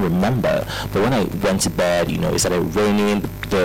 remember. But when I went to bed, it started raining.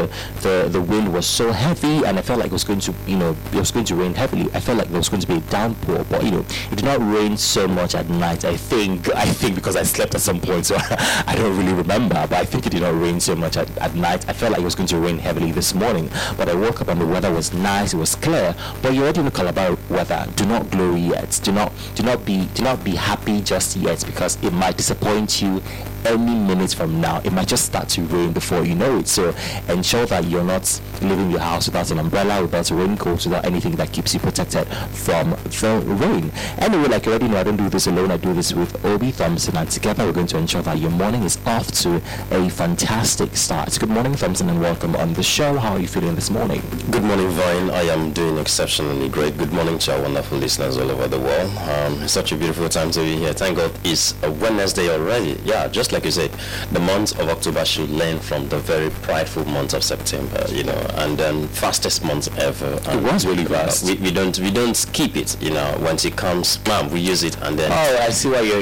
The wind was so heavy, and I felt like it was going to, it was going to rain heavily. I felt like there was going to be a downpour, but it did not rain so much at night. I think because I slept at some point, so I don't really remember. But I think it did not rain so much at night. I felt like it was going to rain heavily this morning. But I woke up and the weather was nice. It was clear. But you're already in the Calabar weather. Do not glory yet. Do not be happy just yet, because it might disappoint you any minute from now. It might just start to rain before you know it. So ensure that you're not leaving your house without an umbrella, without a raincoat, without anything that keeps you protected from the rain. Anyway, like you already know, I don't do this alone. I do this with Obi Thompson, and together we're going to ensure that your morning is off to a fantastic start. Good morning, Thompson, and welcome on the show. How are you feeling this morning? Good morning, Vine. I am doing exceptionally great. Good morning to our wonderful listeners all over the world. It's such a beautiful time to be here. Thank God it's a Wednesday already. Yeah, just like you said, the month of October should learn from the very prideful month of September, and then fastest month ever. It was really fast. We don't skip it, once it comes, we use it and then. Oh, I see why you're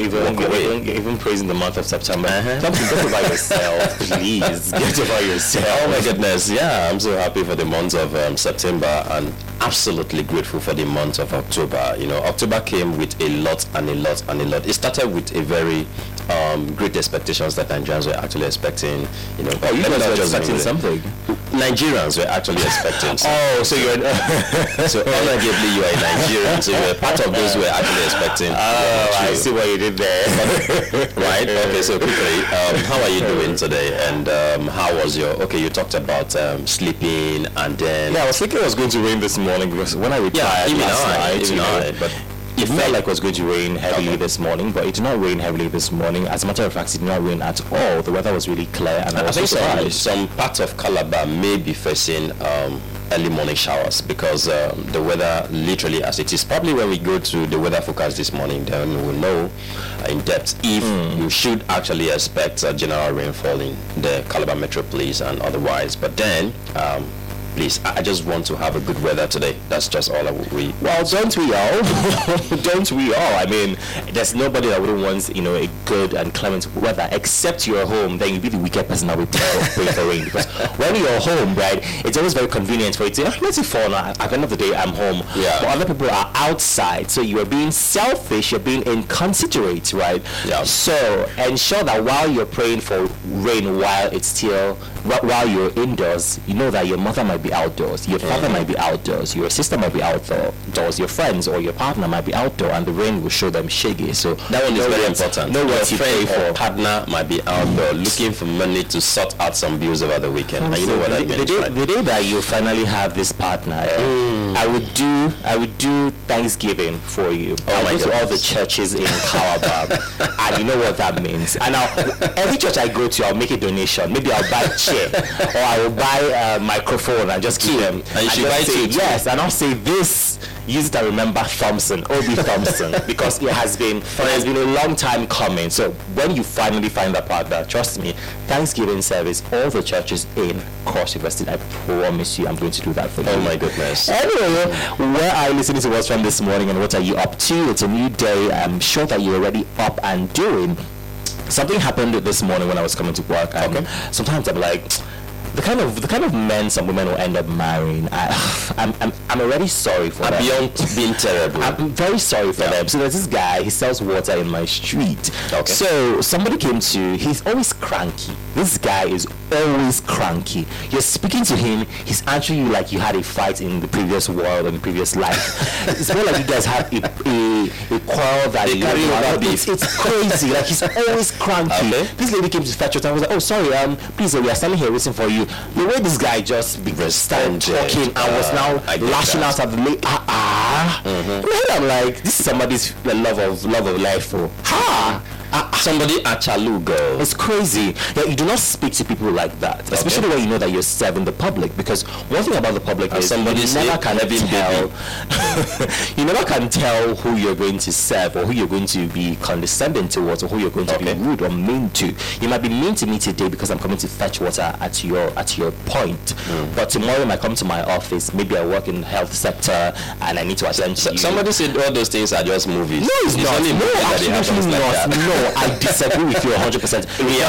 even praising the month of September. Something get over yourself, please. Get over yourself. Oh my goodness, yeah, I'm so happy for the month of September, and absolutely grateful for the month of October. October came with a lot and a lot and a lot. It started with a very great expectations that Nigerians were actually expecting. You guys were expecting something. Nigerians were actually expecting something. Oh, so you're so arguably you are a Nigerian, so you're part of those who were actually expecting. Oh, I see what you did there. Right? Okay, so quickly, how are you doing today? And how was you talked about sleeping, and then... Yeah, I was thinking it was going to rain this morning, because when I retired last night, but it felt like it was going to rain heavily this morning, but it did not rain heavily this morning. As a matter of fact, it did not rain at all. The weather was really clear, and I was surprised. Some parts of Calabar may be facing early morning showers, because the weather, literally as it is, probably when we go to the weather forecast this morning, then we'll know in depth if you should actually expect general rainfall in the Calabar metropolis and otherwise. But then please, I just want to have a good weather today. That's just all we... Well, don't we all? Don't we all? I mean, there's nobody that wouldn't want, a good and clement weather, except you're home. Then you'd be the wicked person that would pray for rain. Because when you're home, right, it's always very convenient for you to say, let it fall now. At the end of the day, I'm home. Yeah. But other people are outside. So you are being selfish. You're being inconsiderate, right? Yeah. So ensure that while you're praying for rain, while you're indoors, you know that your mother might be outdoors, your father might be outdoors, your sister might be outdoors, your friends or your partner might be outdoor, and the rain will show them shaggy. So that one is very important. Know what your friend or partner might be outdoor looking for money to sort out some bills over the weekend. And you know what I mean? The day that you finally have this partner, I would do Thanksgiving for you. I go to all the churches in Calabar, and you know what that means. And every church I go to, I'll make a donation. Maybe I'll buy a chair, or I will buy a microphone and just keep them. And you should buy it. Yes, and I'll say this. Use it and remember Thompson, Obi Thompson, because it has been a long time coming. So when you finally find that partner, trust me, Thanksgiving service, all the churches in Cross University, I promise you, I'm going to do that for you. Oh my goodness. Anyway, where are you listening to us from this morning, and what are you up to? It's a new day. I'm sure that you're already up and doing. Something happened this morning when I was coming to work, and sometimes I'm like, the kind of men some women will end up marrying, I'm already sorry for them. Beyond being terrible. I'm very sorry for them. So there's this guy, he sells water in my street. Okay. So somebody came to, he's always cranky. This guy is always cranky. You're speaking to him, he's answering you like you had a fight in the previous world and the previous life. It's more like you guys have a quarrel that you carry over beef. It's crazy. Like, he's always cranky. Okay. This lady came to fetch water. I was like, oh, sorry, please, we are standing here waiting for you. The way this guy just started talking and was now lashing out at the lady. I'm like, this is somebody's love of life. Somebody at Chalugo. It's crazy. Yeah, you do not speak to people like that, especially when you know that you're serving the public. Because one thing about the public is you never can tell. You never can tell who you're going to serve, or who you're going to be condescending towards, or who you're going to be rude or mean to. You might be mean to me today because I'm coming to fetch water at your point, but tomorrow you might come to my office. Maybe I work in the health sector and I need to attend to you. Somebody said all those things are just movies. No, it's not. No, absolutely not. No, I disagree with you 100%.